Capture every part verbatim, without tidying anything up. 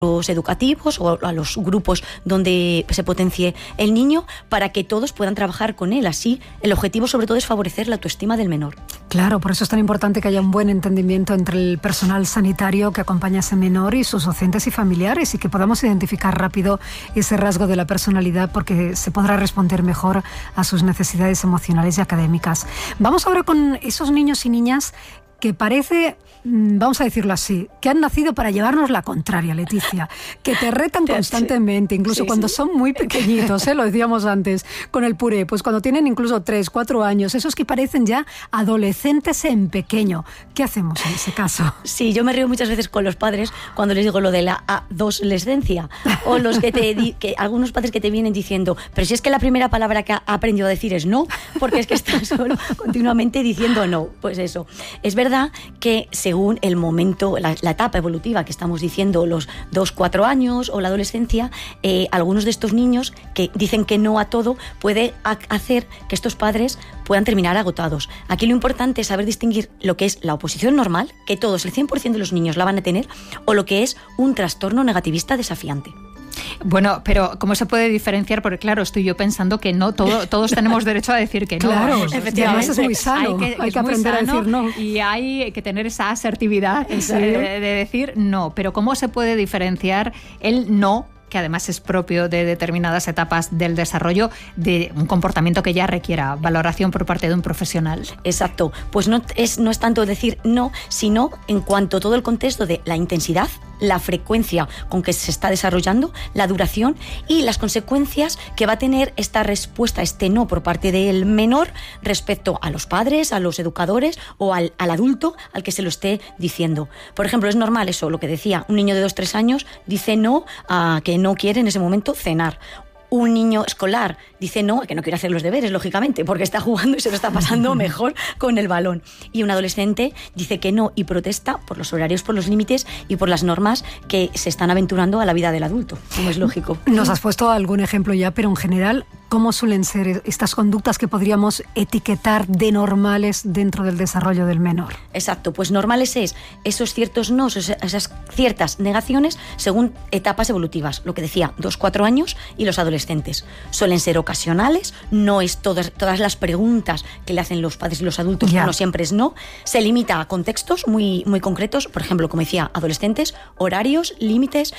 los educativos o a los grupos donde se potencie el niño para que todos puedan trabajar con él. Así, el objetivo sobre todo es favorecer la autoestima del menor. Claro, por eso es tan importante que haya un buen entendimiento entre el personal sanitario que acompaña a ese menor y sus docentes y familiares, y que podamos identificar rápido ese rasgo de la personalidad, porque se podrá responder mejor a sus necesidades emocionales y académicas. Vamos ahora con esos niños y niñas que parece, vamos a decirlo así, que han nacido para llevarnos la contraria, Leticia, que te retan constantemente, incluso sí, cuando sí. son muy pequeñitos, ¿eh? Lo decíamos antes, con el puré, pues cuando tienen incluso tres, cuatro años, esos que parecen ya adolescentes en pequeño. ¿Qué hacemos en ese caso? Sí, yo me río muchas veces con los padres cuando les digo lo de la adolescencia, o los que te di, que algunos padres que te vienen diciendo, pero si es que la primera palabra que ha aprendido a decir es no, porque es que está solo continuamente diciendo no. Pues eso, es verdad que según el momento, la, la etapa evolutiva que estamos diciendo, los dos, cuatro años o la adolescencia, eh, algunos de estos niños que dicen que no a todo puede a- hacer que estos padres puedan terminar agotados. Aquí lo importante es saber distinguir lo que es la oposición normal, que todos, el cien por ciento de los niños la van a tener, o lo que es un trastorno negativista desafiante. Bueno, pero ¿cómo se puede diferenciar? Porque claro, estoy yo pensando que no todo, todos tenemos derecho a decir que no. Claro, vamos, efectivamente, es muy sano, hay que, hay que aprender a decir no. Y hay que tener esa asertividad sí. de, de decir no. Pero ¿cómo se puede diferenciar el no, que además es propio de determinadas etapas del desarrollo, de un comportamiento que ya requiera valoración por parte de un profesional? Exacto, pues no es, no es tanto decir no, sino en cuanto a todo el contexto de la intensidad, la frecuencia con que se está desarrollando, la duración y las consecuencias que va a tener esta respuesta, este no por parte del menor respecto a los padres, a los educadores o al, al adulto al que se lo esté diciendo. Por ejemplo, es normal eso, lo que decía, un niño de dos, tres años dice no a que no quiere en ese momento cenar. Un niño escolar dice no, que no quiere hacer los deberes, lógicamente, porque está jugando y se lo está pasando mejor con el balón. Y un adolescente dice que no y protesta por los horarios, por los límites y por las normas que se están aventurando a la vida del adulto, como es lógico. Nos has puesto algún ejemplo ya, pero en general, ¿cómo suelen ser estas conductas que podríamos etiquetar de normales dentro del desarrollo del menor? Exacto, pues normales es esos ciertos no, esas ciertas negaciones según etapas evolutivas, lo que decía, dos, cuatro años y los adolescentes. Suelen ser ocasionales, no es todas, todas las preguntas que le hacen los padres y los adultos, yeah. no siempre es no, se limita a contextos muy, muy concretos, por ejemplo, como decía, adolescentes, horarios, límites,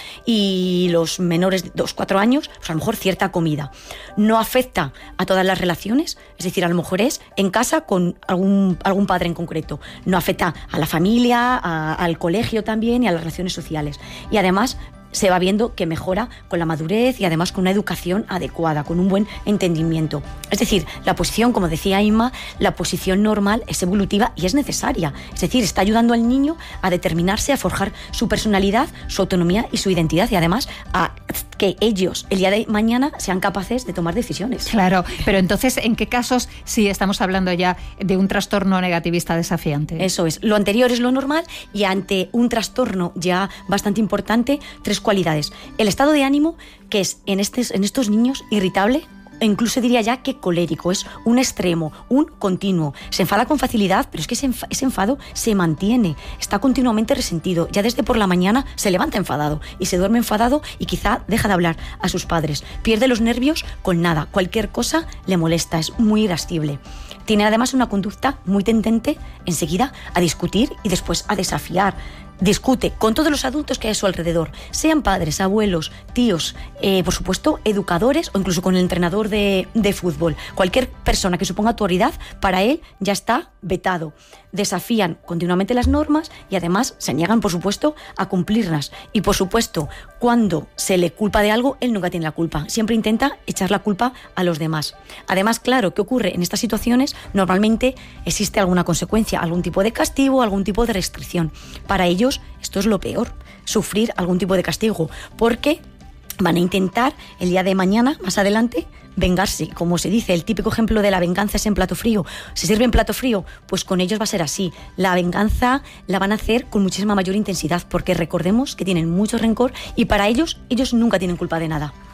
y los menores de dos, cuatro años, pues a lo mejor cierta comida. No afecta a todas las relaciones, es decir, a lo mejor es en casa con algún, algún padre en concreto, no afecta a la familia, a, al colegio también y a las relaciones sociales. Y además se va viendo que mejora con la madurez y además con una educación adecuada, con un buen entendimiento. Es decir, la posición, como decía Inma, la posición normal es evolutiva y es necesaria. Es decir, está ayudando al niño a determinarse, a forjar su personalidad, su autonomía y su identidad, y además a que ellos, el día de mañana, sean capaces de tomar decisiones. Claro, pero entonces, ¿en qué casos sí estamos hablando ya de un trastorno negativista desafiante? Eso es, lo anterior es lo normal, y ante un trastorno ya bastante importante, tres cualidades. El estado de ánimo, que es en, estes, en estos niños irritable, e incluso diría ya que colérico, es un extremo, un continuo. Se enfada con facilidad, pero es que ese, enf- ese enfado se mantiene, está continuamente resentido. Ya desde por la mañana se levanta enfadado y se duerme enfadado y quizá deja de hablar a sus padres. Pierde los nervios con nada, cualquier cosa le molesta, es muy irascible. Tiene además una conducta muy tendente enseguida a discutir y después a desafiar. Discute con todos los adultos que hay a su alrededor, sean padres, abuelos, tíos, eh, por supuesto, educadores o incluso con el entrenador de, de fútbol. Cualquier persona que suponga autoridad, para él ya está vetado. Desafían continuamente las normas y además se niegan, por supuesto, a cumplirlas. Y, por supuesto, cuando se le culpa de algo, él nunca tiene la culpa. Siempre intenta echar la culpa a los demás. Además, claro, ¿qué ocurre? En estas situaciones normalmente existe alguna consecuencia, algún tipo de castigo, algún tipo de restricción. Para ellos esto es lo peor, sufrir algún tipo de castigo, porque van a intentar el día de mañana, más adelante, vengarse. Como se dice, el típico ejemplo de la venganza es en plato frío. ¿Se sirve en plato frío? Pues con ellos va a ser así. La venganza la van a hacer con muchísima mayor intensidad, porque recordemos que tienen mucho rencor y para ellos, ellos nunca tienen culpa de nada.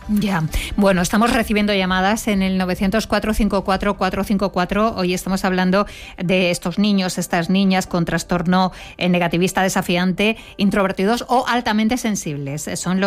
Ya. Bueno, estamos recibiendo llamadas en el nueve cero cuatro, cinco cuatro, cuatro cinco cuatro. Hoy estamos hablando de estos niños, estas niñas con trastorno negativista desafiante, introvertidos o altamente sensibles. Son los